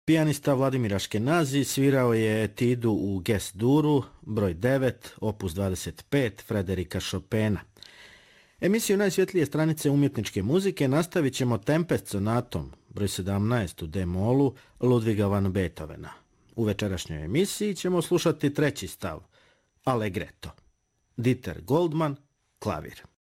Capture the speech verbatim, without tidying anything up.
Pijanista Vladimir Aškenazi svirao je etidu u Ges-duru, broj devet, opus dvadeset pet, Frederika Chopina. Emisiju Najsvjetlije stranice umjetničke muzike nastavit ćemo Tempest sonatom, broj sedamnaest u D-molu, Ludviga van Beethovena. U večerašnjoj emisiji ćemo slušati treći stav, Allegretto. Dieter Goldman, klavir.